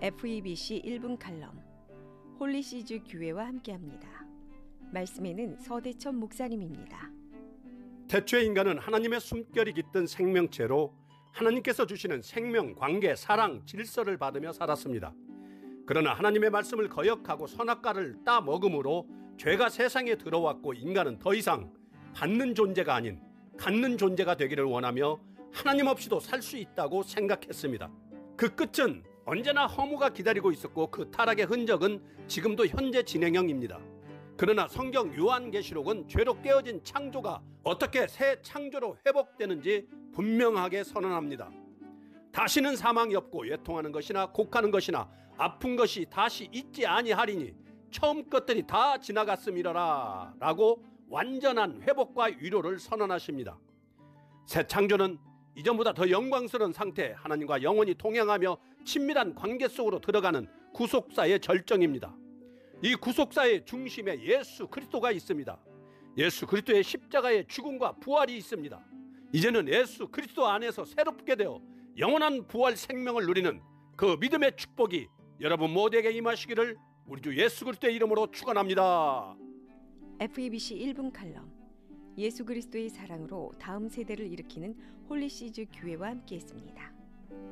FEBC 1분 칼럼 홀리시즈 교회와 함께합니다. 말씀에는 서대천 목사님입니다. 태초에 인간은 하나님의 숨결이 깃든 생명체로 하나님께서 주시는 생명, 관계, 사랑, 질서를 받으며 살았습니다. 그러나 하나님의 말씀을 거역하고 선악과를 따먹음으로 죄가 세상에 들어왔고 인간은 더 이상 받는 존재가 아닌 갖는 존재가 되기를 원하며 하나님 없이도 살 수 있다고 생각했습니다. 그 끝은 언제나 허무가 기다리고 있었고 그 타락의 흔적은 지금도 현재 진행형입니다. 그러나 성경 요한계시록은 죄로 깨어진 창조가 어떻게 새 창조로 회복되는지 분명하게 선언합니다. 다시는 사망이 없고 애통하는 것이나 곡하는 것이나 아픈 것이 다시 있지 아니하리니 처음 것들이 다 지나갔음이러라 라고 완전한 회복과 위로를 선언하십니다. 새 창조는 이전보다 더 영광스러운 상태, 하나님과 영원히 동행하며 친밀한 관계 속으로 들어가는 구속사의 절정입니다. 이 구속사의 중심에 예수 그리스도가 있습니다. 예수 그리스도의 십자가의 죽음과 부활이 있습니다. 이제는 예수 그리스도 안에서 새롭게 되어 영원한 부활 생명을 누리는 그 믿음의 축복이 여러분 모두에게 임하시기를 우리 주 예수 그리스도의 이름으로 축원합니다. FEBC 1분 칼럼 예수 그리스도의 사랑으로 다음 세대를 일으키는 홀리시즈 교회와 함께했습니다.